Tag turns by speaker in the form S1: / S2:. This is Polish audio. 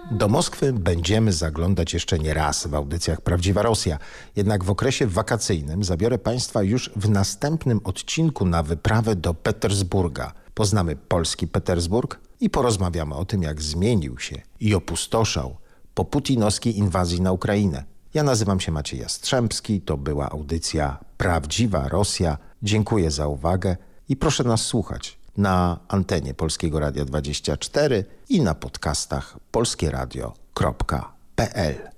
S1: Do Moskwy będziemy zaglądać jeszcze nie raz w audycjach Prawdziwa Rosja. Jednak w okresie wakacyjnym zabiorę Państwa już w następnym odcinku na wyprawę do Petersburga. Poznamy polski Petersburg i porozmawiamy o tym, jak zmienił się i opustoszał po putinowskiej inwazji na Ukrainę. Ja nazywam się Maciej Jastrzębski, to była audycja Prawdziwa Rosja. Dziękuję za uwagę i proszę nas słuchać na antenie Polskiego Radia 24 i na podcastach polskieradio.pl.